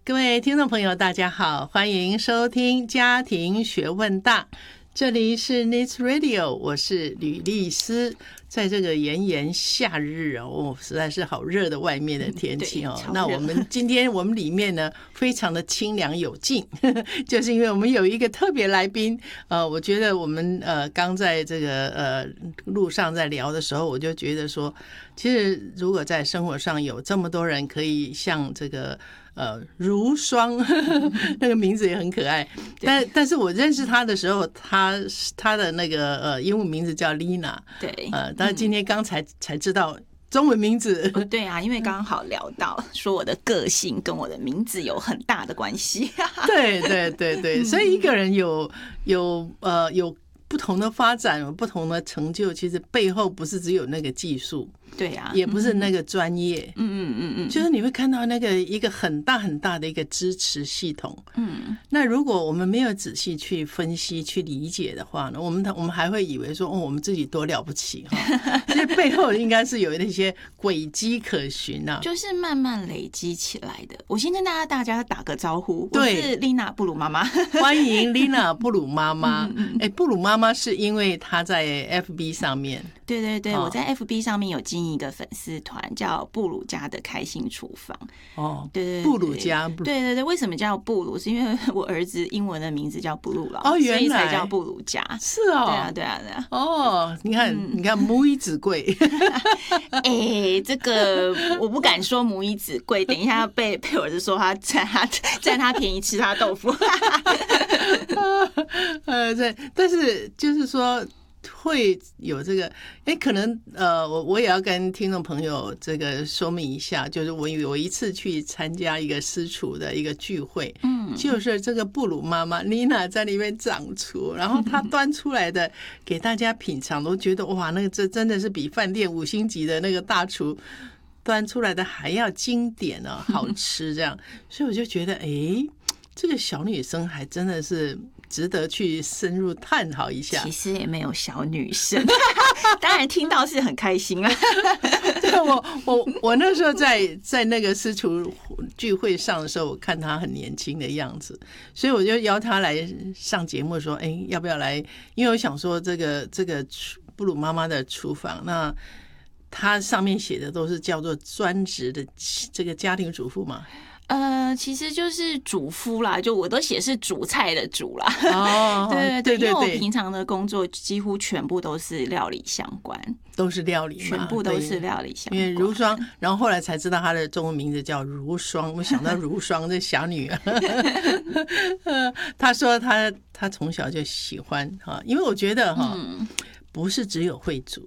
各位听众朋友大家好，欢迎收听家庭学问大，这里是 News Radio， 我是吕丽丝。在这个炎炎夏日哦，实在是好热的外面的天气哦。那我们今天我们里面呢非常的清凉有劲，就是因为我们有一个特别来宾。我觉得我们刚在这个路上在聊的时候，我就觉得说，其实如果在生活上有这么多人可以像这个如霜那个名字也很可爱，但是我认识他的时候，他的那个英文名字叫 Lina， 对，但是今天刚才知道中文名字。 对啊，因为刚好聊到说我的个性跟我的名字有很大的关系。 对对对对，所以一个人有不同的发展，有不同的成就，其实背后不是只有那个技术， 对啊， 也不是那个专业，就是你会看到那个一个很大很大的一个支持系统。那如果我们没有仔细去分析、去理解的话呢，我们还会以为说，我们自己多了不起哈，其实背后应该是有那些轨迹可循啊， 就是慢慢累积起来的。我先跟大家打个招呼，我是 Lina 布鲁妈妈， 欢迎 Lina 布鲁妈妈。布鲁妈妈是因为她在 FB 上面。 对对对，我在 FB 上面有经营一个粉丝团，叫布鲁家的开心厨房。哦，对对对， 布鲁家， 对对对，为什么叫布鲁？是因为我儿子英文的名字叫布鲁老， 哦，原来所以才叫布鲁家。 是哦， 对啊对啊对啊。 哦，你看母以子贵。 这个我不敢说母以子贵，等一下被我儿子说他占他便宜吃他豆腐。 对，但是就是说。会有这个，可能我也要跟听众朋友这个说明一下，就是我有一次去参加一个私厨的一个聚会，就是这个布鲁妈妈 Lina 在里面掌厨，然后她端出来的给大家品尝，都觉得哇，那个这真的是比饭店5星级的那个大厨端出来的还要经典哦，好吃这样，所以我就觉得，这个小女生还真的是值得去深入探讨一下。 其实也没有小女生，当然听到是很开心啦。 对，我那时候在那个私厨聚会上的时候，我看她很年轻的样子，所以我就邀她来上节目说，要不要来？因为我想说这个布鲁妈妈的厨房，那它上面写的都是叫做专职的这个家庭主妇嘛。 其实就是主夫啦，就我都写是煮菜的煮啦。 哦， 对对对，因为我平常的工作几乎全部都是料理相关， 都是料理嘛， 全部都是料理相关。 因为如霜，然后后来才知道她的中文名字叫如霜，我想到如霜这小女儿。她说她从小就喜欢哈，因为我觉得哈，不是只有会煮，